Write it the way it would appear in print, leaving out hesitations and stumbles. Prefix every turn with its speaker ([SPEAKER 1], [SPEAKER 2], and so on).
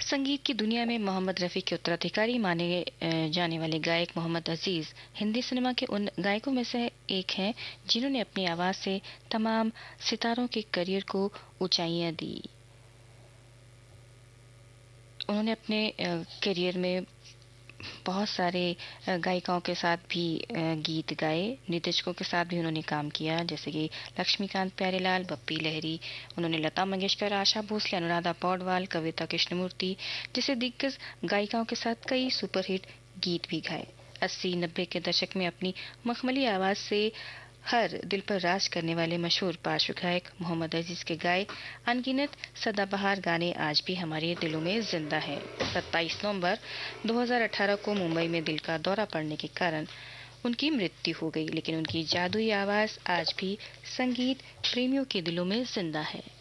[SPEAKER 1] संगीत की दुनिया में मोहम्मद रफ़ी के उत्तराधिकारी माने जाने वाले गायक मोहम्मद अजीज हिंदी सिनेमा के उन गायकों में से एक हैं जिन्होंने अपनी आवाज से तमाम सितारों के करियर को ऊंचाइयां दी। उन्होंने अपने करियर में बहुत सारे गायिकाओं के साथ भी गीत गाए, निर्देशकों के साथ भी उन्होंने काम किया, जैसे कि लक्ष्मीकांत प्यारेलाल, बप्पी लहरी। उन्होंने लता मंगेशकर, आशा भोसले, अनुराधा पौडवाल, कविता कृष्णमूर्ति जैसे दिग्गज गायिकाओं के साथ कई सुपरहिट गीत भी गाए। 80-90 के दशक में अपनी मखमली आवाज से हर दिल पर राज करने वाले मशहूर पार्श्व गायक मोहम्मद अजीज के गाए अनगिनत सदाबहार गाने आज भी हमारे दिलों में जिंदा हैं। 27 नवंबर 2018 को मुंबई में दिल का दौरा पड़ने के कारण उनकी मृत्यु हो गई, लेकिन उनकी जादुई आवाज आज भी संगीत प्रेमियों के दिलों में जिंदा है।